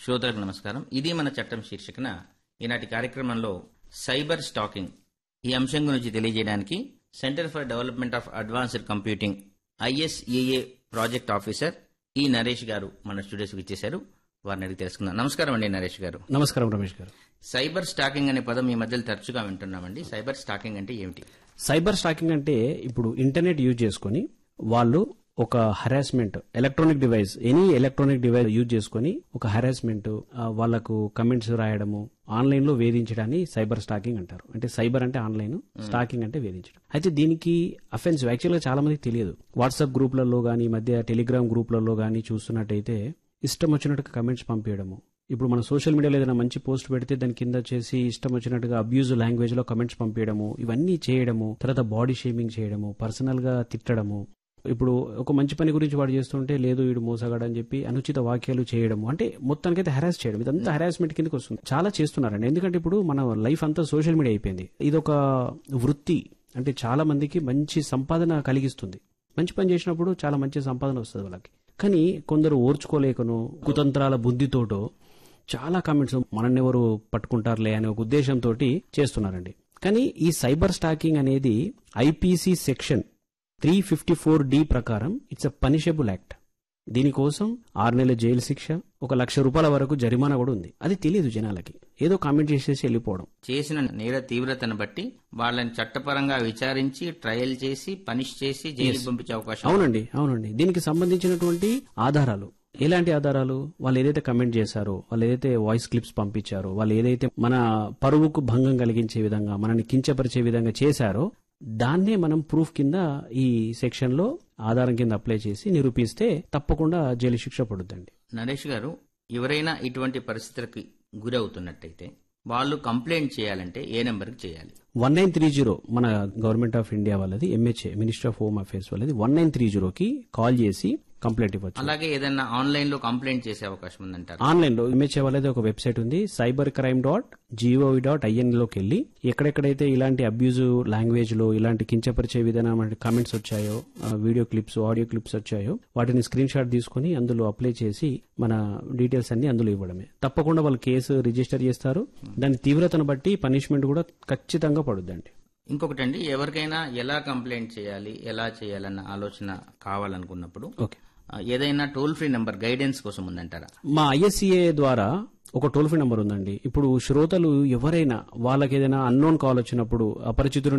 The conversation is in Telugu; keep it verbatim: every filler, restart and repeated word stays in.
శ్రోతలకు నమస్కారం. ఇది మన చట్టం శీర్షికన ఈనాటి కార్యక్రమంలో సైబర్ స్టాకింగ్ ఈ అంశం గురించి తెలియజేయడానికి centre for development of advanced computing ఐఎస్ఏఏ project officer ఈ నరేష్ గారు మన స్టూడియోస్కి ఇచ్చేశారు. వారిని అడిగి తెలుసుకుందాం. నమస్కారం అండి నరేష్ గారు. నమస్కారం రమేష్ గారు. సైబర్ స్టాకింగ్ అనే పదం ఈ మధ్యలో తరచుగా వింటున్నామండి. సైబర్ స్టాకింగ్ అంటే ఏమిటి? సైబర్ స్టాకింగ్ అంటే ఇప్పుడు ఇంటర్నెట్ యూజ్ చేసుకుని వాళ్ళు ఒక harassment electronic device any electronic device use చేసుకుని ఒక హరాస్మెంట్ వాళ్లకు కమెంట్స్ రాయడము ఆన్లైన్ లో వేధించడాన్ని సైబర్ స్టాకింగ్ అంటారు. అంటే సైబర్ అంటే ఆన్లైన్, స్టాకింగ్ అంటే వేధించడం. అయితే దీనికి అఫెన్స్ యాక్చువల్ గా చాలా మందికి తెలియదు. వాట్సాప్ గ్రూప్లలో గానీ, మధ్య టెలిగ్రామ్ గ్రూప్లలో గానీ చూస్తున్నట్టయితే ఇష్టం వచ్చినట్టుగా కమెంట్స్ పంపించడము. ఇప్పుడు మన సోషల్ మీడియాలో ఏదైనా మంచి పోస్ట్ పెడితే దాని కింద చేసి ఇష్టం వచ్చినట్టుగా అబ్యూజ్ లాంగ్వేజ్ లో కమెంట్స్ పంపించడము, ఇవన్నీ చేయడము. తర్వాత బాడీ షేమింగ్ చేయడము, పర్సనల్ గా తిట్టడము. ఇప్పుడు ఒక మంచి పని గురించి వాడు చేస్తుంటే లేదు వీడు మోసగాడని చెప్పి అనుచిత వాక్యాలు చేయడము, అంటే మొత్తానికైతే హెరాస్ చేయడం. ఇదంతా హెరాస్మెంట్ కిందకి వస్తుంది. చాలా చేస్తున్నారండి. ఎందుకంటే ఇప్పుడు మన లైఫ్ అంతా సోషల్ మీడియా అయిపోయింది. ఇదొక వృత్తి, అంటే చాలా మందికి మంచి సంపాదన కలిగిస్తుంది. మంచి పని చేసినప్పుడు చాలా మంచి సంపాదన వస్తుంది వాళ్ళకి. కానీ కొందరు ఓర్చుకోలేకను కుతంత్రాల బుద్ధితోటో చాలా కామెంట్స్ మనన్నెవరు పట్టుకుంటారులే అనే ఒక ఉద్దేశంతో చేస్తున్నారండి. కానీ ఈ సైబర్ స్టాకింగ్ అనేది IPC section three fifty four D ప్రకారం ఇట్స్ అ పనిషబుల్ యాక్ట్. దీనికోసం ఆరు నెలల జైలు శిక్ష, ఒక లక్ష రూపాయల వరకు జరిమానా కూడా ఉంది. అది తెలియదు జనాలకి. ఏదో కామెంట్ చేసేసి వెళ్ళిపోవడం. చేసిన నేర తీవ్రతను బట్టి వాళ్ళని చట్టపరంగా విచారించి ట్రయల్ చేసి పనిష్ చేసి జైలు పంపించే అవకాశం. అవునండి అవునండి దీనికి సంబంధించినటువంటి ఆధారాలు, ఎలాంటి ఆధారాలు? వాళ్ళు ఏదైతే కమెంట్ చేశారో, వాళ్ళు ఏదైతే వాయిస్ క్లిప్స్ పంపించారో, వాళ్ళు ఏదైతే మన పరువుకు భంగం కలిగించే విధంగా, మనని కించపరిచే విధంగా చేశారో దాన్నే మనం ప్రూఫ్ కింద ఈ సెక్షన్ లో ఆధారం కింద అప్లై చేసి నిరూపిస్తే తప్పకుండా జైలు శిక్ష పడుద్దండి. నరేష్ గారు, ఎవరైనా ఇటువంటి పరిస్థితులకు గురవుతున్నట్టయితే వాళ్ళు కంప్లైంట్ చేయాలంటే ఏ నెంబర్కి చేయాలి? వన్ నైన్ త్రీ జీరో మన గవర్నమెంట్ ఆఫ్ ఇండియా వాళ్ళది, MHA minister of home affairs వాళ్ళది వన్ నైన్ త్రీ జీరోకి కాల్ చేసి కంప్లైంట్ ఇవ్వచ్చు. అలాగే ఏదైనా ఆన్లైన్ లో కంప్లైంట్ చేసే అవకాశం ఉందంటారు? ఆన్లైన్ లో ఎంహెచ్ఏ వాళ్ళది ఒక వెబ్సైట్ ఉంది, cyber crime dot GOV dot IN లోకి వెళ్లి ఎక్కడెక్కడైతే ఇలాంటి అబ్యూజ్ లాంగ్వేజ్ లో ఇలాంటి కించపరిచే విధానం కామెంట్స్ వచ్చాయో, వీడియో క్లిప్స్, ఆడియో క్లిప్స్ వచ్చాయో వాటిని స్క్రీన్ షాట్ తీసుకుని అందులో అప్లై చేసి మన డీటెయిల్స్ అన్ని అందులో ఇవ్వడమే. తప్పకుండా వాళ్ళు కేసు రిజిస్టర్ చేస్తారు. దాని తీవ్రతను బట్టి పనిష్మెంట్ కూడా ఖచ్చితంగా పడుద్దండి. ఇంకొకటండి, ఎవరికైనా ఎలా కంప్లైంట్ చేయాలి, ఎలా చేయాలన్న ఆలోచన కావాలనుకున్నప్పుడు ఓకే ఏదైనా టోల్ ఫ్రీ నెంబర్ గైడెన్స్ కోసం ఉందంటారా? మా ఐఎస్సీఏ ద్వారా ఒక టోల్ ఫ్రీ నెంబర్ ఉందండి. ఇప్పుడు శ్రోతలు ఎవరైనా వాళ్ళకి ఏదైనా అన్నోన్ కాల్ వచ్చినప్పుడు, అపరిచితుడు